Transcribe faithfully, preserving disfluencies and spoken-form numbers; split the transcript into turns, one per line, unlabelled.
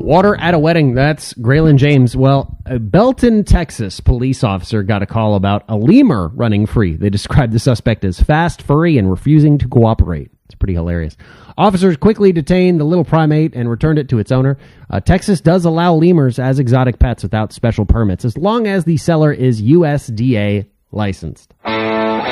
Water at a wedding. That's Graylin James. Well, a Belton, Texas police officer got a call about a lemur running free. They described the suspect as fast, furry, and refusing to cooperate. It's pretty hilarious. Officers quickly detained the little primate and returned it to its owner. Uh, Texas does allow lemurs as exotic pets without special permits, as long as the seller is U S D A licensed.